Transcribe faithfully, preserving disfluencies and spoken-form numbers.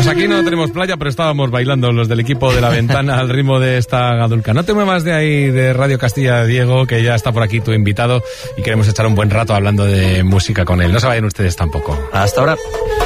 aquí no tenemos playa, pero estábamos bailando los del equipo de La Ventana al ritmo de esta gadulca. No te muevas de ahí de Radio Castilla, Diego, que ya está por aquí tu invitado y queremos echar un buen rato hablando de música con él. No se vayan ustedes tampoco. Hasta ahora.